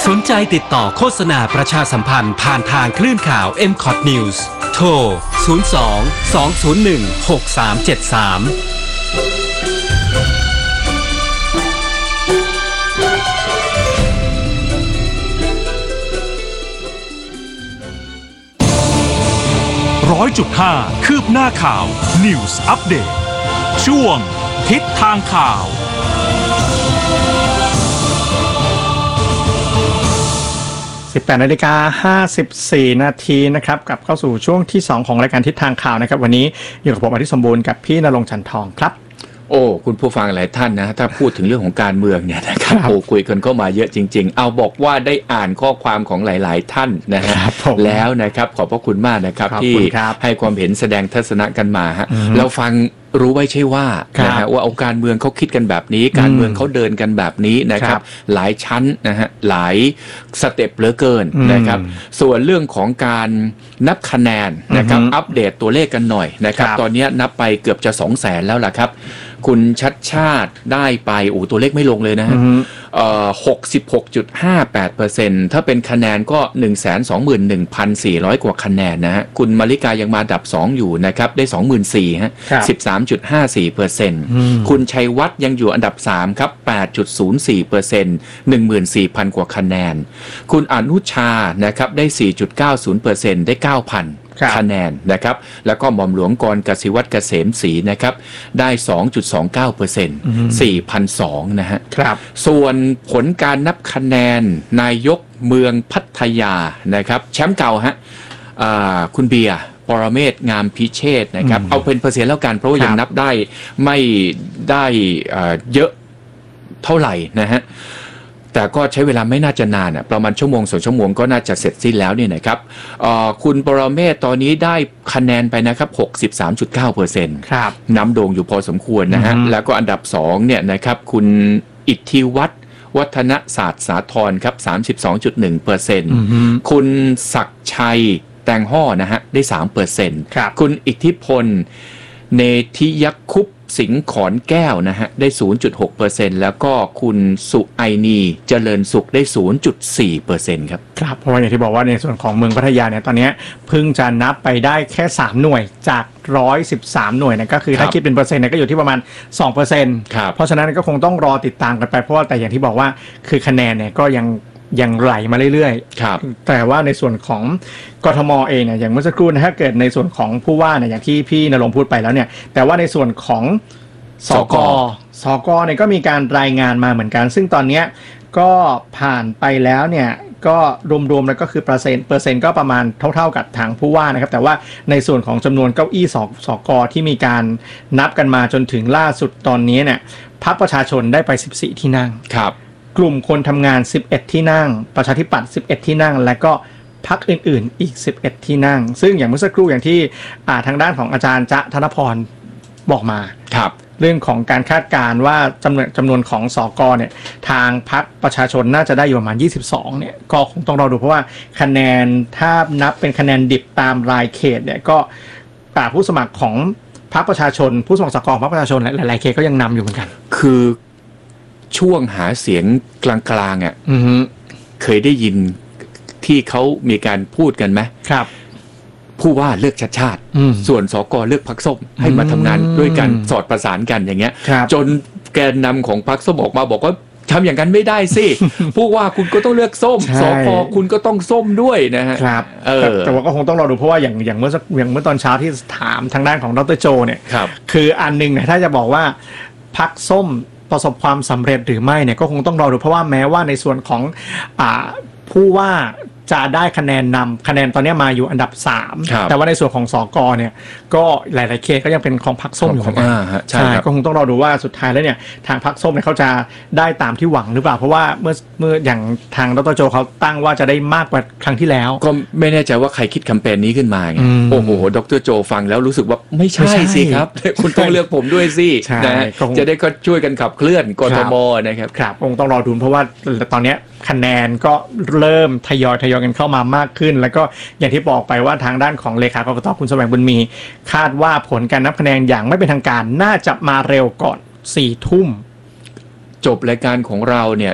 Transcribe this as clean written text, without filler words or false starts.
สนใจติดต่อโฆษณาประชาสัมพันธ์ผ่านทางคลื่นข่าว MCOT News โทร 02 201 100.5 คืบหน้าข่าว News Update ช่วงทิศทางข่าว 18:54 นาทีนะครับกลับเข้าสู่ช่วงที่2ของรายการทิศทางข่าวนะครับวันนี้อยู่กับผมอธิสมบูรณ์กับพี่ณรงค์จันทองครับโอ้คุณผู้ฟังหลายท่านนะถ้าพูดถึงเรื่องของการเมืองเนี่ยนะครับโอ้คุยกันเข้ามาเยอะจริงๆเอาบอกว่าได้อ่านข้อความของหลายๆท่านนะฮะแล้วนะครับขอบพระคุณมากนะครับที่ให้ความเห็นแสดงทัศนะกันมาฮะเราฟังรู้ไว้ใช่ว่านะฮะว่าเอาการเมืองเขาคิดกันแบบนี้การเมืองเขาเดินกันแบบนี้นะครับหลายชั้นนะฮะหลายสเต็ปเหลือเกินนะครับส่วนเรื่องของการนับคะแนนนะครับอัปเดตตัวเลขกันหน่อยนะครับตอนนี้นับไปเกือบจะ 200,000 แล้วล่ะครับคุณชัดชาติได้ไปตัวเลขไม่ลงเลยนะฮะ66.58% ถ้าเป็นคะแนนก็ 121,400 กว่าคะแนนนะฮะคุณมาริกายังมาอันดับ2อยู่นะครับได้ 24,000 ฮะ 13.54% คุณชัยวัฒน์ยังอยู่อันดับ3ครับ 8.04% 14,000 กว่าคะแนนคุณอนุชานะครับได้ 4.90% ได้ 9,000คะแนนนะครับแล้วก็หม่อมหลวงกรกสิวัตรเกษมศรีนะครับได้ 2.29% 4,200 นะฮะส่วนผลการนับคะแนนนายกเมืองพัทยานะครับแชมป์เก่าฮะคุณเบียร์ปรเมศงามพิเชษนะครับเอาเป็นเปอร์เซ็นต์แล้วกันเพราะว่ายังนับได้ไม่ได้เยอะเท่าไหร่นะฮะแต่ก็ใช้เวลาไม่น่าจะนานประมาณชั่วโมง2ชั่วโมงก็น่าจะเสร็จสิ้นแล้วเนี่ยนะครับคุณปรเมศตอนนี้ได้คะแนนไปนะครับ 63.9% ครับน้ำโด่งอยู่พอสมควรนะฮะแล้วก็อันดับ2เนี่ยนะครับคุณอิทธิวัฒน์วัฒนศาสตร์สาธรครับ 32.1% คุณศักดิ์ชัยแตงห่อนะฮะได้ 3% คุณอิทธิพลเนธิยคุปสิงห์ขอนแก้วนะฮะได้ 0.6% แล้วก็คุณสุไอนีเจริญสุขได้ 0.4% ครับครับเพราะว่าอย่างที่บอกว่าในส่วนของเมืองพัทยาเนี่ยตอนนี้เพิ่งจะนับไปได้แค่3หน่วยจาก113หน่วยนะก็คือถ้าคิดเป็นเปอร์เซ็นต์เนี่ยก็อยู่ที่ประมาณ 2% เพราะฉะนั้นก็คงต้องรอติดตามกันไปเพราะว่าแต่อย่างที่บอกว่าคือคะแนนเนี่ยก็ยังไหลมาเรื่อยๆแต่ว่าในส่วนของกทมเองเนี่ยอย่างเมื่อสักครู่นะถ้าเกิดในส่วนของผู้ว่าเนี่ยอย่างที่พี่ณรงค์พูดไปแล้วเนี่ยแต่ว่าในส่วนของสกเนี่ยก็มีการรายงานมาเหมือนกันซึ่งตอนนี้ก็ผ่านไปแล้วเนี่ยก็รวมๆแล้วก็คือเปอร์เซ็นต์ก็ประมาณเท่าๆกับทางผู้ว่านะครับแต่ว่าในส่วนของจำนวนเก้าอี้สกที่มีการนับกันมาจนถึงล่าสุดตอนนี้เนี่ยพรรคประชาชนได้ไป14ที่นั่งกลุ่มคนทำงาน11ที่นั่งประชาธิปัตย์11ที่นั่งและก็พรรคอื่นๆอีก11ที่นั่งซึ่งอย่างเมื่อสักครู่อย่างที่ทางด้านของอาจารย์จ๊ะธนพรบอกมาเรื่องของการคาดการณ์ว่าจำนวนของสกเนี่ยทางพรรคประชาชนน่าจะได้อยู่ประมาณ22เนี่ยก็คงต้องรอดูเพราะว่าคะแนนถ้านับเป็นคะแนนดิบตามรายเขตเนี่ยก็ผู้สมัครของพรรคประชาชนผู้สมัครสกของพรรคประชาชนหลายๆเขตก็ยังนำอยู่เหมือนกันคือช่วงหาเสียงกลางๆเคยได้ยินที่เขามีการพูดกันไหมครับผู้ว่าเลือกชาติชาติส่วนสกเลือกพรรคส้มให้มาทำงานด้วยกันสอดประสานกันอย่างเงี้ยจนแกนนำของพรรคส้มออกมาบอกว่าทำอย่างนั้นไม่ได้สิ ผู้ว่าคุณก็ต้องเลือกส้มสกคุณก็ต้องส้มด้วยนะฮะครับแต่ว่าก็คงต้องรอดูเพราะว่าอย่างเมื่อตอนเช้าที่ถามทางด้านของดร.โจเนี่ยคืออันนึงเนี่ยถ้าจะบอกว่าพรรคส้มประสบความสำเร็จหรือไม่เนี่ยก็คงต้องรอดูเพราะว่าแม้ว่าในส่วนของผู้ว่าจะได้คะแนนตอนนี้มาอยู่อันดับ3แต่ว่าในส่วนของสกเนี่ยก็หลายๆเขตก็ยังเป็นของพรรคส้มอยู่เหมือนกันใช่ก็คงต้องรอดูว่าสุดท้ายแล้วเนี่ยทางพรรคส้มเนี่ยเขาจะได้ตามที่หวังหรือเปล่าเพราะว่าเมื่ออย่างทางดร.โจเขาตั้งว่าจะได้มากกว่าครั้งที่แล้วก็ไม่แน่ใจว่าใครคิดแคมเปญนี้ขึ้นมาไงโอ้โหดร.โจฟังแล้วรู้สึกว่าไม่ใช่สิครับคุณต้องเลือกผมด้วยสินะจะได้ก็ช่วยกันขับเคลื่อนกทมนะครับครับคงต้องรอดูเพราะว่าตอนนี้คะแนนก็เริ่มทยอยกันเข้ามามากขึ้นแล้วก็อย่างที่บอกไปว่าทางด้านของเลขากกต.คุณแสวงบุญมีคาดว่าผลการนับคะแนนอย่างไม่เป็นทางการน่าจะมาเร็วก่อน 4 ทุ่มจบรายการของเราเนี่ย